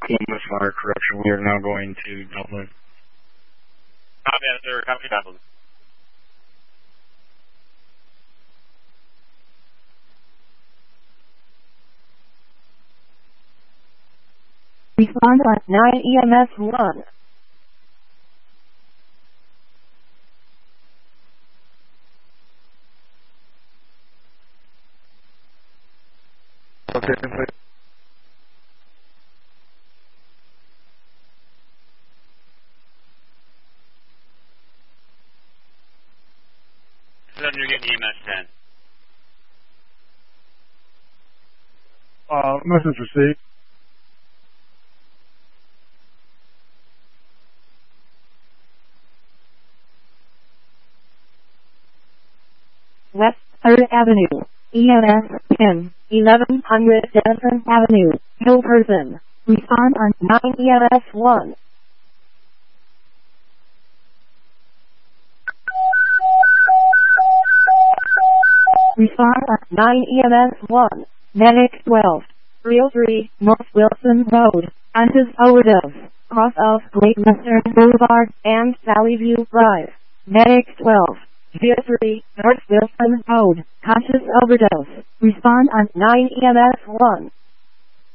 Columbus Fire Correction. We are now going to Dublin. Copy that, sir. Copy Dublin. Respond on 9 EMS 1. Location, please. You're getting EMS 10. Message received. West 3rd Avenue, EMS 10, 1100 Denison Avenue, Hill Person. Respond on 9 EMS 1. Respond on 9 EMS 1. Medic 12, 303 North Wilson Road, Antis Overdose, cross of Great Western Boulevard and Valley View Drive. Medic 12, 03 North Wilson Road, conscious overdose. Respond on 9 EMS 1.